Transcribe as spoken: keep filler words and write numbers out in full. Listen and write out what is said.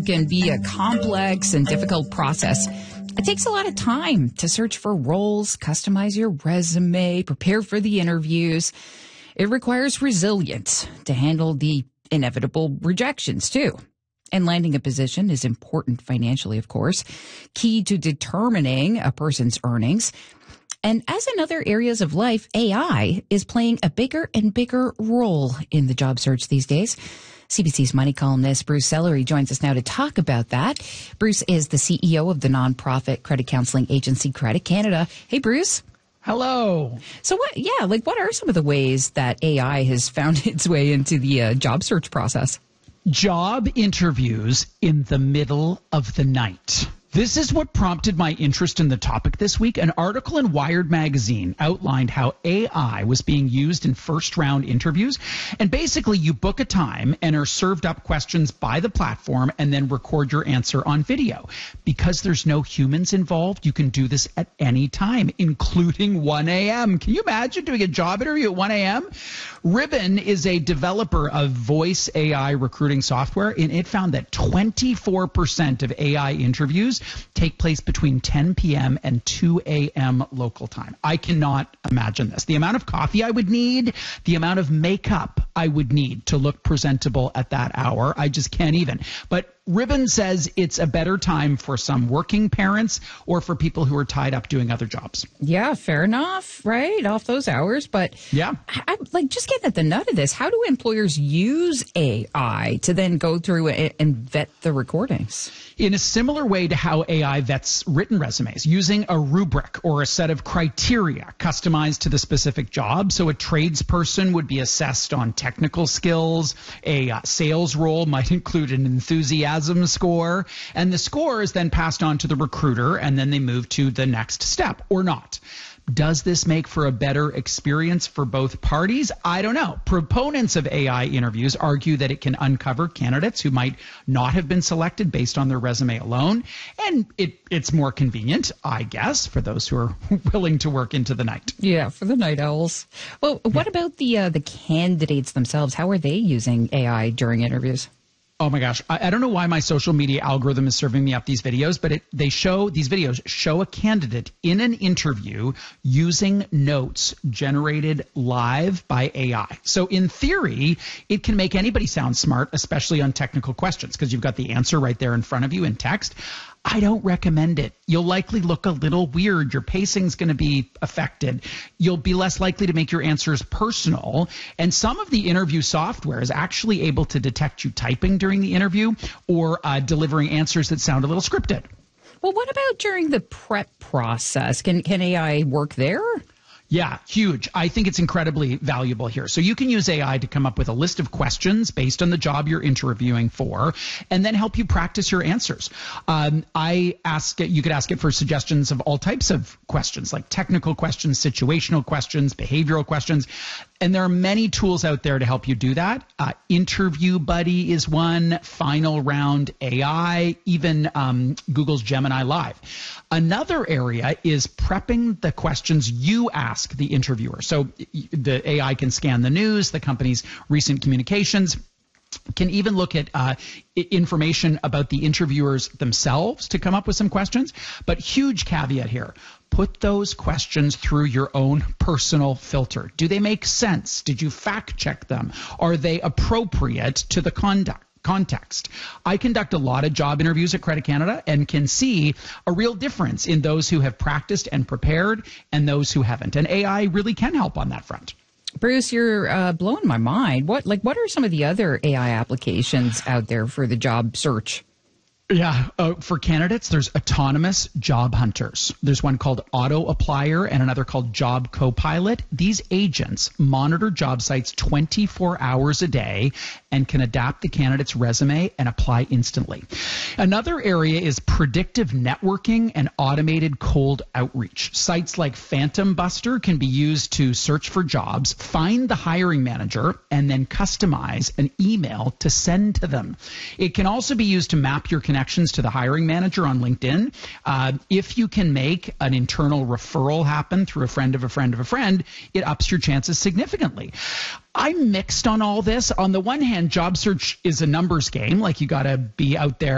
can be a complex and difficult process. It takes a lot of time to search for roles, customize your resume, prepare for the interviews. It requires resilience to handle the inevitable rejections, too. And landing a position is important financially, of course, key to determining a person's earnings. And as in other areas of life, A I is playing a bigger and bigger role in the job search these days. C B C's money columnist Bruce Sellery joins us now to talk about that. Bruce is the C E O of the nonprofit credit counseling agency Credit Canada. Hey, Bruce. Hello. So what, yeah, like what are some of the ways that A I has found its way into the uh, job search process? Job interviews in the middle of the night. This is what prompted my interest in the topic this week. An article in Wired magazine outlined how A I was being used in first-round interviews. And basically, you book a time and are served up questions by the platform and then record your answer on video. Because there's no humans involved, you can do this at any time, including one a.m. Can you imagine doing a job interview at one a.m.? Ribbon is a developer of voice A I recruiting software, and it found that twenty-four percent of A I interviews take place between ten p.m. and two a.m. local time. I cannot imagine this. The amount of coffee I would need, the amount of makeup I would need to look presentable at that hour, I just can't even. But Ribbon says it's a better time for some working parents or for people who are tied up doing other jobs. Yeah, fair enough, right? Off those hours. But yeah, I, I'm like just getting at the nut of this. How do employers use A I to then go through and, and vet the recordings? In a similar way to how A I vets written resumes, using a rubric or a set of criteria customized to the specific job. So a tradesperson would be assessed on technical skills. A uh, sales role might include an enthusiasm score, and the score is then passed on to the recruiter, and then they move to the next step or not. Does this make for a better experience for both parties? I don't know. Proponents of A I interviews argue that it can uncover candidates who might not have been selected based on their resume alone, and it, it's more convenient, I guess, for those who are willing to work into the night. Yeah, for the night owls. Well, what yeah. about the uh, the candidates themselves? How are they using A I during interviews? Oh my gosh. I, I don't know why my social media algorithm is serving me up these videos, but it, they show these videos show a candidate in an interview using notes generated live by A I. So in theory, it can make anybody sound smart, especially on technical questions, because you've got the answer right there in front of you in text. I don't recommend it. You'll likely look a little weird. Your pacing's going to be affected. You'll be less likely to make your answers personal. And some of the interview software is actually able to detect you typing during the interview or uh, delivering answers that sound a little scripted. Well, what about during the prep process? Can, can A I work there? Yeah, huge. I think it's incredibly valuable here. So you can use A I to come up with a list of questions based on the job you're interviewing for, and then help you practice your answers. Um, I ask it, you could ask it for suggestions of all types of questions, like technical questions, situational questions, behavioral questions. And there are many tools out there to help you do that. Uh, Interview Buddy is one, Final Round A I, even um, Google's Gemini Live. Another area is prepping the questions you ask the interviewer. So the A I can scan the news, the company's recent communications, can even look at uh, information about the interviewers themselves to come up with some questions. But huge caveat here. Put those questions through your own personal filter. Do they make sense? Did you fact check them? Are they appropriate to the conduct? Context. I conduct a lot of job interviews at Credit Canada and can see a real difference in those who have practiced and prepared and those who haven't. And A I really can help on that front. Bruce, you're uh, blowing my mind. What, like, what are some of the other A I applications out there for the job search? Yeah, uh, for candidates, there's autonomous job hunters. There's one called Auto Applier and another called Job Copilot. These agents monitor job sites twenty-four hours a day and can adapt the candidate's resume and apply instantly. Another area is predictive networking and automated cold outreach. Sites like Phantom Buster can be used to search for jobs, find the hiring manager, and then customize an email to send to them. It can also be used to map your connections to the hiring manager on LinkedIn. Uh, if you can make an internal referral happen through a friend of a friend of a friend, it ups your chances significantly. I'm mixed on all this. On the one hand, job search is a numbers game. Like, you got to be out there